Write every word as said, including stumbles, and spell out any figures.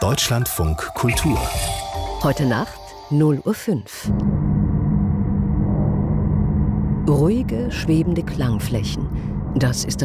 Deutschlandfunk Kultur. Heute Nacht null Uhr fünf. Ruhige, schwebende Klangflächen. Das ist das